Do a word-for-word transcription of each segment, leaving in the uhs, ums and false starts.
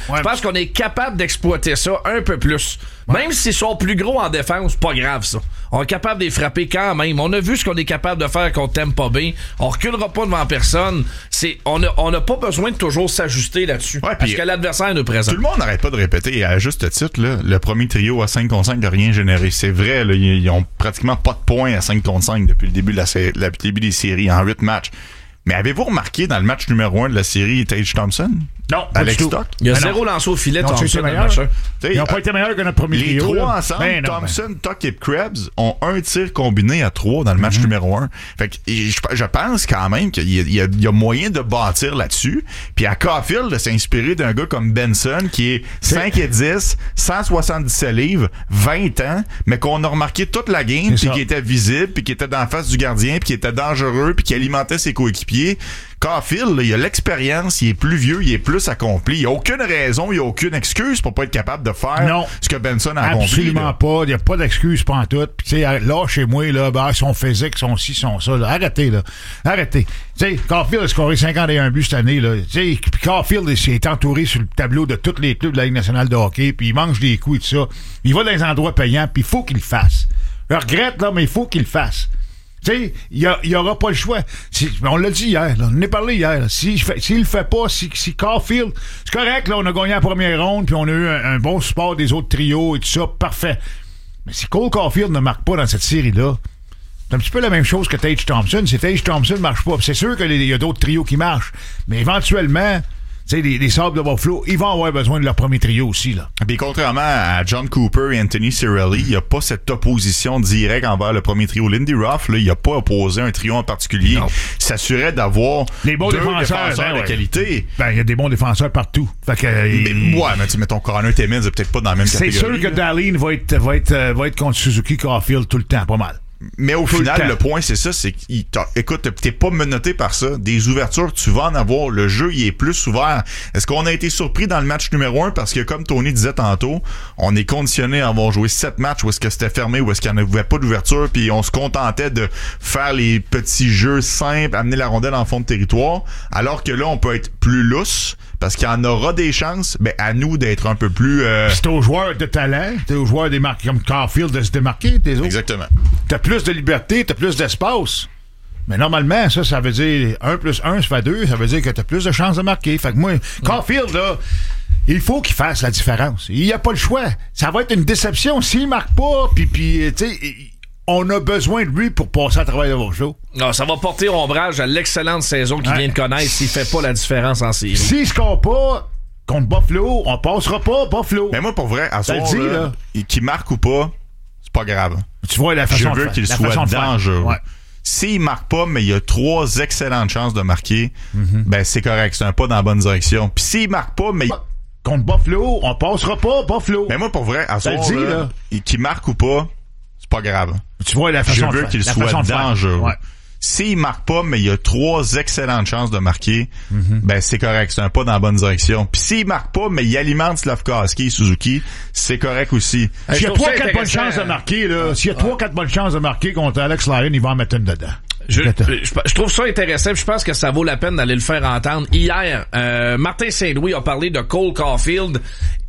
Ouais. Je pense qu'on est capable d'exploiter ça un peu plus. Ouais. Même s'ils sont plus gros en défense, pas grave ça. On est capable de les frapper quand même. On a vu ce qu'on est capable de faire contre Tampa Bay. On reculera pas devant personne. C'est, on n'a on a pas besoin de toujours s'ajuster là-dessus. Ouais, parce que l'adversaire nous présente. Tout le monde n'arrête pas de répéter, à juste titre, là, le premier trio à cinq contre cinq n'a rien généré. C'est vrai, là, ils, ils ont pratiquement pas de points à cinq contre cinq depuis le début, de la, la, début des séries, en huit matchs. Mais avez-vous remarqué dans le match numéro un de la série, Tage Thompson? Non, Alex Stock? Il y a ben zéro non. lancé au filet. Non, Thompson, ils n'ont pas été meilleurs que notre premier les trio. Les trois là. ensemble, ben non, Thompson, ben. Tuck et Krebs, ont un tir combiné à trois dans le match mm-hmm. numéro un. Fait que je, je pense quand même qu'il y a, il y a, il y a moyen de bâtir là-dessus. Puis à Caulfield, de s'inspirer d'un gars comme Benson, qui est cinq et dix, cent soixante-dix-sept livres, vingt ans, mais qu'on a remarqué toute la game, puis qui était visible, puis qui était dans la face du gardien, puis qui était dangereux, puis qui alimentait ses coéquipiers. Caulfield, là, il a l'expérience, il est plus vieux, il est plus accompli. Il n'y a aucune raison, il n'y a aucune excuse pour pas être capable de faire non, ce que Benson a accompli. Absolument pas. Il n'y a pas d'excuse pas en tout. Puis, tu sais, là, chez moi, là, ben, son physique, son ci, son ça. Là. Arrêtez, là. Arrêtez. Tu sais, Caulfield a scoré cinquante et un buts cette année, là. Tu sais, puis Caulfield est entouré sur le tableau de tous les clubs de la Ligue nationale de hockey, puis il mange des coups et tout ça. Il va dans les endroits payants, puis il faut qu'il le fasse. Je regrette, là, mais il faut qu'il le fasse. Tu sais, il n'y aura pas le choix. Si, on l'a dit hier, là, on en a parlé hier. S'il si, ne le fait pas, si, si Caulfield, c'est correct, là, on a gagné la première ronde, puis on a eu un, un bon support des autres trios et tout ça, parfait. Mais si Cole Caulfield ne marque pas dans cette série-là, c'est un petit peu la même chose que Tage Thompson. Si Tage Thompson ne marche pas, c'est sûr qu'il y a d'autres trios qui marchent, mais éventuellement... Tu sais, les, les Sabres de Buffalo, ils vont avoir besoin de leur premier trio aussi, là. Puis contrairement à John Cooper et Anthony Cirelli, il n'y a pas cette opposition directe envers le premier trio. Lindy Ruff, là, il n'a pas opposé un trio en particulier. Non. Il s'assurait d'avoir les bons deux défenseurs, défenseurs ben de ouais. qualité. Ben, il y a des bons défenseurs partout. Fait que, mais, il... Ouais, mais tu mets ton Connor Timmins, c'est peut-être pas dans la même c'est catégorie. C'est sûr que Dahlin va être, va, être, va être contre Suzuki Caulfield tout le temps, pas mal. Mais au Tout final, le, le point, c'est ça, c'est que, écoute, t'es pas menotté par ça. Des ouvertures, tu vas en avoir. Le jeu, il est plus ouvert. Est-ce qu'on a été surpris dans le match numéro un? Parce que, comme Tony disait tantôt, on est conditionné à avoir joué sept matchs où est-ce que c'était fermé, où est-ce qu'il n'y avait pas d'ouverture, puis on se contentait de faire les petits jeux simples, amener la rondelle en fond de territoire. Alors que là, on peut être plus lousse. Parce qu'il y en aura des chances, ben à nous d'être un peu plus... Euh... C'est aux joueurs de talent, c'est aux joueurs des marques comme Caulfield de se démarquer, tes autres. Exactement. T'as plus de liberté, t'as plus d'espace. Mais normalement, ça, ça veut dire un plus un, ça fait deux, ça veut dire que t'as plus de chances de marquer. Fait que moi, Caulfield, là, il faut qu'il fasse la différence. Il n'y a pas le choix. Ça va être une déception s'il marque pas, puis, puis tu sais... On a besoin de lui pour passer à travers le show. Non, ça va porter ombrage à l'excellente saison qu'il ouais. vient de connaître s'il fait pas la différence en série. S'il ne score pas contre Buffalo, on passera pas Buffalo. Mais moi, pour vrai, à ça soir, dit, là, là. qu'il marque ou pas, c'est pas grave. Tu vois la façon Je veux de qu'il la soit dangereux. Ouais. S'il marque pas, mais il y a trois excellentes chances de marquer, mm-hmm. ben c'est correct, c'est un pas dans la bonne direction. Puis s'il marque pas, mais... Contre Buffalo, on passera pas Buffalo. Mais moi, pour vrai, à soir, dit, là, là. qu'il marque ou pas, c'est pas grave. Tu vois la façon Je veux de qu'il la soit dangereux. Ouais. S'il marque pas, mais il y a trois excellentes chances de marquer, mm-hmm. ben c'est correct, c'est un pas dans la bonne direction. Puis s'il marque pas, mais il alimente Slavkovski et Suzuki, c'est correct aussi. S'il y a trois quatre bonnes chances de marquer, là, s'il y a trois quatre bonnes chances de marquer contre Alex Lyon, il va en mettre une dedans. Je, je, je trouve ça intéressant. Je pense que ça vaut la peine d'aller le faire entendre. Hier, euh, Martin Saint-Louis a parlé de Cole Caulfield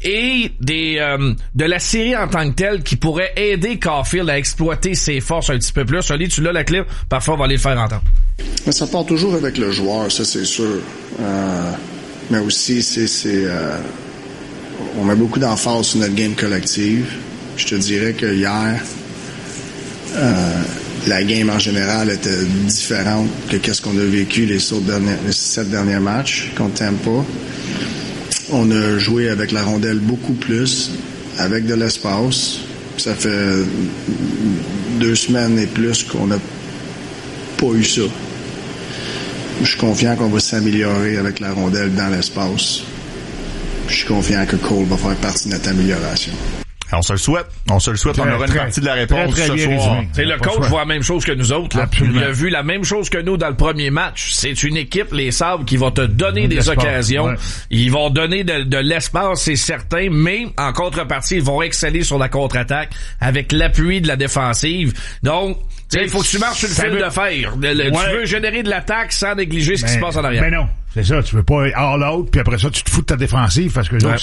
et des euh, de la série en tant que telle qui pourrait aider Caulfield à exploiter ses forces un petit peu plus. Ali, tu l'as la clip? Parfois, on va aller le faire entendre. Mais ça part toujours avec le joueur, ça c'est sûr. Euh, mais aussi, c'est, c'est euh, on met beaucoup d'emphase sur notre game collective. Je te dirais que hier, euh, la game en général était différente que qu'est-ce qu'on a vécu les, derniers, les sept derniers matchs contre Tampa. On a joué avec la rondelle beaucoup plus, avec de l'espace. Ça fait deux semaines et plus qu'on n'a pas eu ça. Je suis confiant qu'on va s'améliorer avec la rondelle dans l'espace. Je suis confiant que Cole va faire partie de notre amélioration. On se le souhaite. On se le souhaite. Très, on aura très, une partie de la réponse très, très ce soir. C'est le coach voit la même chose que nous autres. Là. Il a vu la même chose que nous dans le premier match. C'est une équipe, les Sabres, qui va te donner de des l'espace, occasions. Ouais. Ils vont donner de, de l'espace, c'est certain, mais en contrepartie, ils vont exceller sur la contre-attaque avec l'appui de la défensive. Donc, il faut que tu marches sur le fil veut... de fer. Le, le, ouais. Tu veux générer de l'attaque sans négliger ce mais, qui se passe en arrière. Mais non. C'est ça, tu veux pas all out, puis après ça, tu te fous de ta défensive parce que les ouais. autres